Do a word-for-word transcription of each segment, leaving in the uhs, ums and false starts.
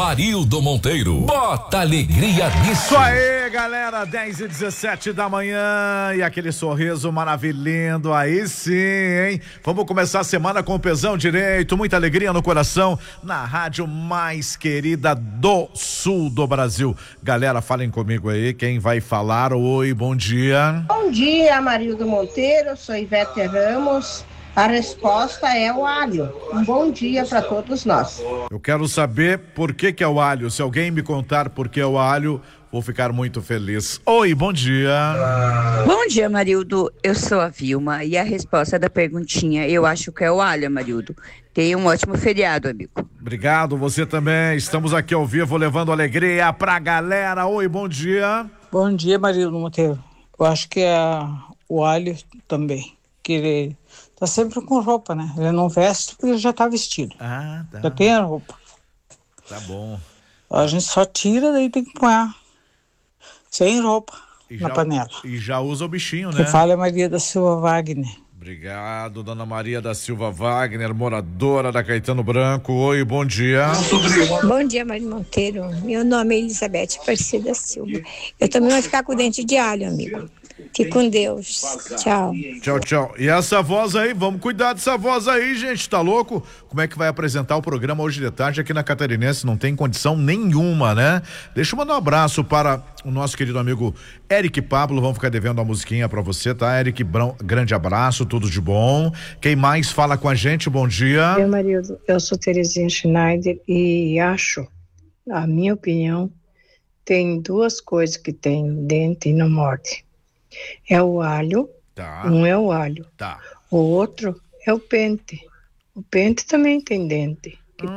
Amarildo Monteiro. Bota alegria nisso. Isso aí, galera, dez e dezessete da manhã e aquele sorriso maravilhoso, aí sim, hein? Vamos começar a semana com o pesão direito, muita alegria no coração, na rádio mais querida do sul do Brasil. Galera, falem comigo aí, quem vai falar? Oi, bom dia. Bom dia, Amarildo Monteiro, eu sou Ivete Ramos. A resposta é o alho. Um bom dia para todos nós. Eu quero saber por que que é o alho. Se alguém me contar por que é o alho, vou ficar muito feliz. Oi, bom dia. Bom dia, Amarildo. Eu sou a Vilma e a resposta da perguntinha, eu acho que é o alho, Amarildo. Tenha um ótimo feriado, amigo. Obrigado, você também. Estamos aqui ao vivo levando alegria pra galera. Oi, bom dia. Bom dia, Amarildo Monteiro. Eu acho que é o alho também. Que ele tá sempre com roupa, né? Ele não veste porque ele já tá vestido. Ah, tá. Já tem a roupa. Tá bom. A gente só tira, daí tem que pôr sem roupa E na já, panela. E já usa o bichinho, né? Que fala é Maria da Silva Wagner. Obrigado, dona Maria da Silva Wagner, moradora da Caetano Branco. Oi, bom dia. Bom dia, Maria Monteiro. Meu nome é Elizabeth Aparecida Silva. Eu também vou ficar com o dente de alho, amigo. Fique com Deus. Tchau. Tchau, tchau. E essa voz aí, vamos cuidar dessa voz aí, gente, tá louco? Como é que vai apresentar o programa hoje de tarde aqui na Catarinense? Não tem condição nenhuma, né? Deixa eu mandar um abraço para o nosso querido amigo Eric Pablo, vamos ficar devendo a musiquinha pra você, tá? Eric, grande abraço, tudo de bom. Quem mais fala com a gente? Bom dia. Meu marido, eu sou Terezinha Schneider e acho, a minha opinião, tem duas coisas que tem dente e não morde. É o alho, tá. Um é o alho, tá. O outro é o pente. O pente também tem dente.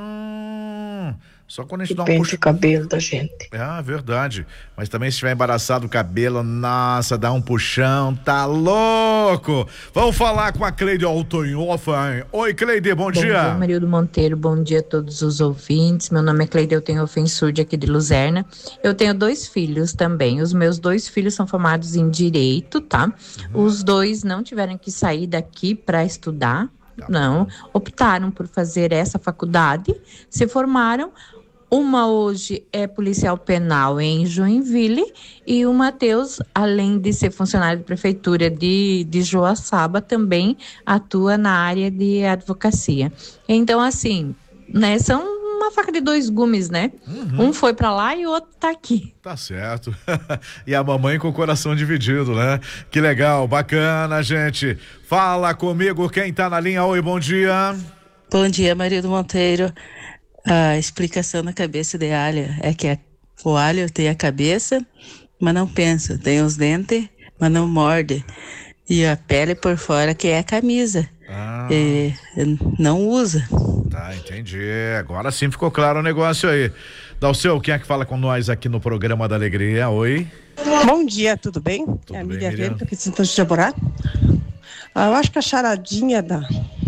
Hum, só quando a gente que dá um pente puxo... o cabelo da gente. Ah, verdade. Mas também se tiver embaraçado o cabelo, nossa, dá um puxão, tá louco. Vamos falar com a Cleide Altonhofen. Oi, Cleide, bom, bom dia. Bom dia, Marildo Monteiro, bom dia a todos os ouvintes. Meu nome é Cleide Altonhofen Surdi, aqui de Luzerna. Eu tenho dois filhos também. Os meus dois filhos são formados em Direito, tá? Uhum. Os dois não tiveram que sair daqui para estudar, tá. Não. Optaram por fazer essa faculdade, se formaram. Uma hoje é policial penal em Joinville e o Matheus, além de ser funcionário de prefeitura de, de Joaçaba, também atua na área de advocacia. Então, assim, né, são uma faca de dois gumes, né? Uhum. Um foi pra lá e o outro tá aqui. Tá certo. E a mamãe com o coração dividido, né? Que legal, bacana, gente. Fala comigo, quem tá na linha? Oi, bom dia. Bom dia, Marido Monteiro. A explicação na cabeça de alho é que a, o alho tem a cabeça, mas não pensa. Tem os dentes, mas não morde. E a pele por fora, que é a camisa. Ah. E, não usa. Tá, entendi. Agora sim ficou claro o negócio aí. Dalceu, quem é que fala com nós aqui no programa da Alegria? Oi. Bom dia, tudo bem? Tudo é a bem, Miriam Miriam? Vento, aqui de Santana de Jaborá. Ah, eu acho que a charadinha da,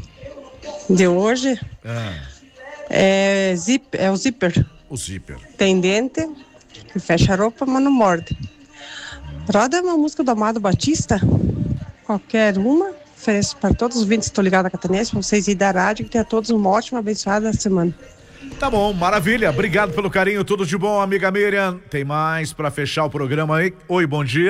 de hoje... Ah. É, zip, é o zíper. O zíper. Tem dente, que fecha a roupa, mas não morde. Roda é uma música do Amado Batista, qualquer uma, ofereço para todos os ouvintes que estão ligados à Catarinense, para vocês e da rádio, que tenham todos uma ótima, abençoada semana. Tá bom, maravilha, obrigado pelo carinho, tudo de bom, amiga Miriam. Tem mais para fechar o programa aí? Oi, bom dia.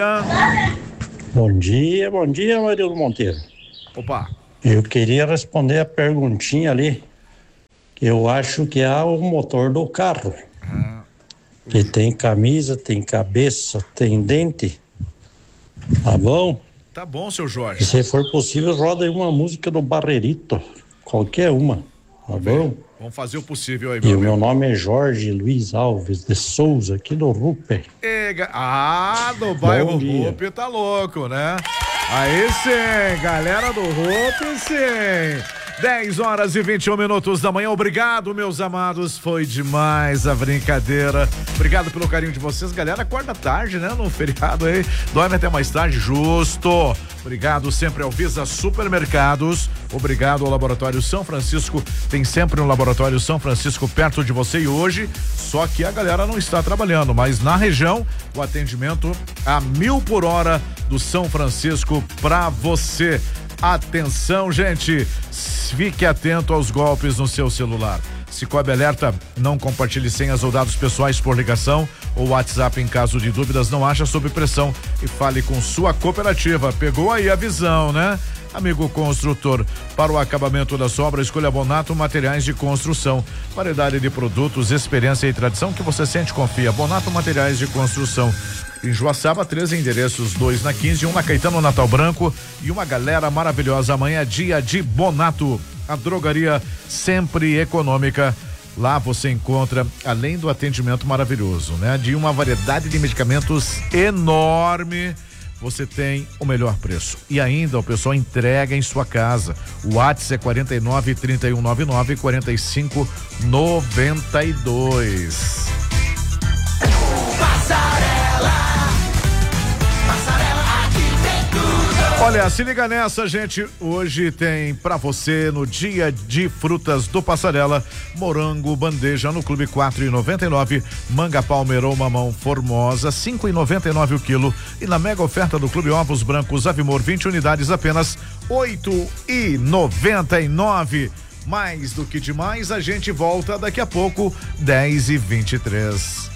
Bom dia, bom dia, Marildo Monteiro. Opa. Eu queria responder a perguntinha ali. Eu acho que é o motor do carro. Ah, que tem camisa, tem cabeça, tem dente. Tá bom? Tá bom, seu Jorge. E se for possível, roda aí uma música do Barrerito. Qualquer uma. Tá bom? Vamos fazer o possível aí, meu E amigo. o meu nome é Jorge Luiz Alves de Souza, aqui do Rupe. Ega... Ah, do bairro Rupe tá louco, né? Aí sim, galera do Rupe, sim. dez horas e vinte e um minutos da manhã. Obrigado, meus amados. Foi demais a brincadeira. Obrigado pelo carinho de vocês. Galera, acorda tarde, né? No feriado aí. Dorme até mais tarde, justo. Obrigado sempre ao Visa Supermercados. Obrigado ao Laboratório São Francisco. Tem sempre um Laboratório São Francisco perto de você e hoje, só que a galera não está trabalhando, mas na região, o atendimento a mil por hora do São Francisco pra você. Atenção, gente, fique atento aos golpes no seu celular. Cicobi alerta, não compartilhe senhas ou dados pessoais por ligação ou WhatsApp em caso de dúvidas, não haja sob pressão e fale com sua cooperativa. Pegou aí a visão, né? Amigo construtor, para o acabamento da sua obra, escolha Bonato Materiais de Construção. Variedade de produtos, experiência e tradição que você sente e confia. Bonato Materiais de Construção. Em Joaçaba, três endereços, dois na quinze, um na Caetano Natal Branco e uma galera maravilhosa. Amanhã é dia de Bonato, a drogaria sempre econômica. Lá você encontra, além do atendimento maravilhoso, né? De uma variedade de medicamentos enorme, você tem o melhor preço. E ainda o pessoal entrega em sua casa. O WhatsApp é quarenta e nove, trinta e um noventa e nove, quarenta e cinco, noventa e dois. Passarela, Passarela, aqui tem tudo. Olha, se liga nessa, gente. Hoje tem pra você, no dia de frutas do Passarela, morango bandeja no Clube quatro e noventa e nove, manga palmeira ou mamão formosa cinco e noventa e nove o quilo, e na mega oferta do Clube ovos brancos Avimor vinte unidades apenas oito e noventa e nove. Mais do que demais, a gente volta daqui a pouco, dez e vinte e três.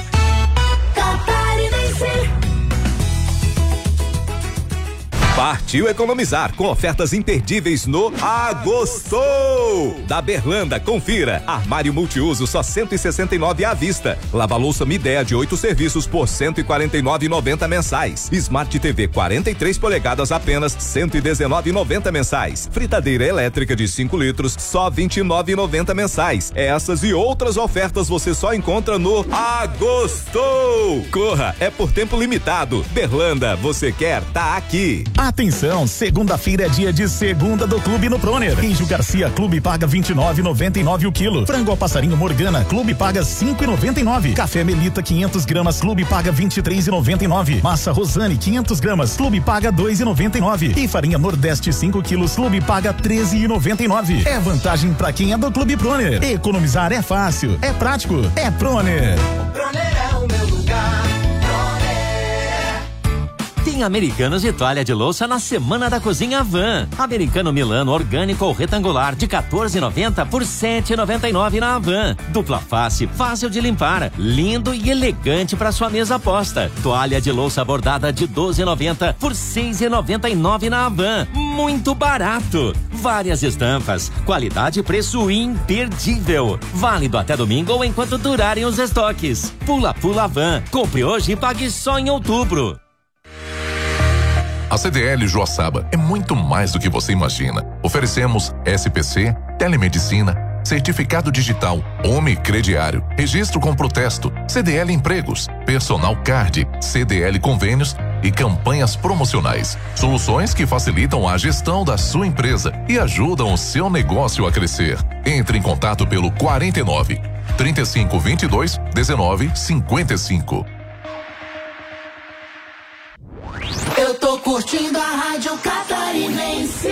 Partiu economizar com ofertas imperdíveis no Agostou. Da Berlanda, confira. Armário multiuso só cento e sessenta e nove à vista. Lava-louça Midea de oito serviços por cento e quarenta e nove e noventa mensais. Smart T V quarenta e três polegadas apenas cento e dezenove e noventa mensais. Fritadeira elétrica de cinco litros só vinte e nove e noventa mensais. Essas e outras ofertas você só encontra no Agostou. Corra, é por tempo limitado. Berlanda, você quer, tá aqui. Atenção, segunda-feira é dia de segunda do Clube no Proner. Queijo Garcia Clube paga vinte e nove e noventa e nove o quilo. Frango ao passarinho Morgana Clube paga cinco e noventa e nove. Café Melita quinhentos gramas Clube paga vinte e três e noventa e nove. Massa Rosane quinhentos gramas Clube paga dois e noventa e nove. E farinha Nordeste cinco quilos Clube paga treze e noventa e nove. É vantagem pra quem é do Clube Proner. Economizar é fácil, é prático, é Proner. Proner é o meu lugar. Tem Americanos de toalha de louça na Semana da Cozinha Havan. Americano Milano orgânico ou retangular de quatorze e noventa por sete e noventa e nove na Havan. Dupla face, fácil de limpar, lindo e elegante para sua mesa posta. Toalha de louça bordada de doze e noventa por seis e noventa e nove na Havan. Muito barato. Várias estampas, qualidade e preço imperdível. Válido até domingo ou enquanto durarem os estoques. Pula Pula Havan. Compre hoje e pague só em outubro. A C D L Joaçaba é muito mais do que você imagina. Oferecemos S P C, telemedicina, certificado digital, Home Crediário, registro com protesto, C D L Empregos, Personal Card, C D L Convênios e campanhas promocionais. Soluções que facilitam a gestão da sua empresa e ajudam o seu negócio a crescer. Entre em contato pelo quarenta e nove, trinta e cinco, vinte e dois, dezenove, cinquenta e cinco. Eu tô curtindo a Rádio Catarinense.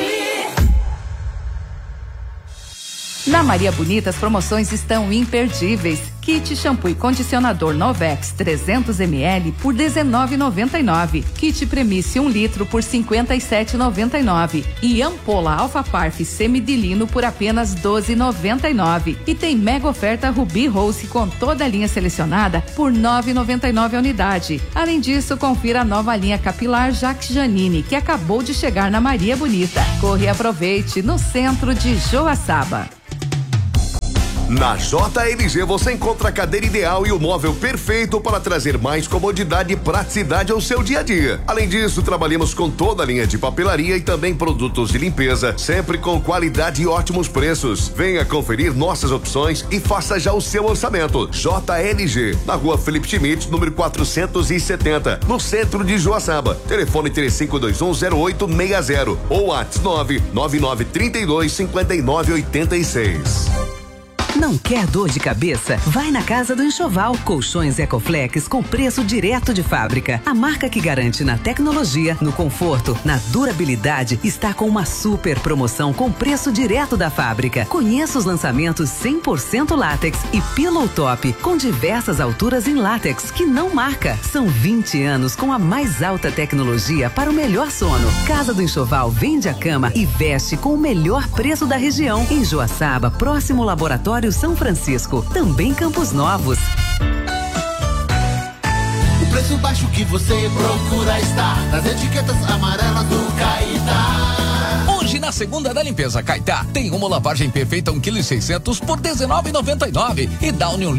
Na Maria Bonita, as promoções estão imperdíveis. Kit shampoo e condicionador Novex trezentos mililitros por dezenove e noventa e nove. Kit Premice um litro por cinquenta e sete e noventa e nove. E ampola Alpha Parf semidilino por apenas doze e noventa e nove. E tem mega oferta Ruby Rose com toda a linha selecionada por nove e noventa e nove a unidade. Além disso, confira a nova linha capilar Jacques Janine, que acabou de chegar na Maria Bonita. Corre e aproveite no centro de Joaçaba. Na J L G você encontra a cadeira ideal e o móvel perfeito para trazer mais comodidade e praticidade ao seu dia a dia. Além disso, trabalhamos com toda a linha de papelaria e também produtos de limpeza, sempre com qualidade e ótimos preços. Venha conferir nossas opções e faça já o seu orçamento. J L G, na rua Felipe Schmidt, número quatrocentos e setenta, no centro de Joaçaba. Telefone três cinco dois um zero oito seis zero ou WhatsApp nove nove nove trinta e dois cinquenta e nove oitenta e seis. Não quer dor de cabeça? Vai na Casa do Enxoval. Colchões Ecoflex com preço direto de fábrica. A marca que garante na tecnologia, no conforto, na durabilidade, está com uma super promoção com preço direto da fábrica. Conheça os lançamentos cem por cento látex e Pillow Top com diversas alturas em látex que não marca. São vinte anos com a mais alta tecnologia para o melhor sono. Casa do Enxoval vende a cama e veste com o melhor preço da região. Em Joaçaba, próximo ao Laboratório Laboratório São Francisco, também Campos Novos. O preço baixo que você procura está nas etiquetas amarelas do Caetá. Hoje, na segunda da limpeza Caetá, tem uma lavagem perfeita um quilo e seiscentos por dezenove e noventa e nove e Downy um